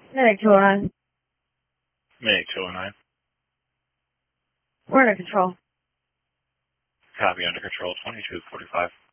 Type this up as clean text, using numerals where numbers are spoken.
Medic 209. Medic 209. We're under control. Copy, under control, 2245.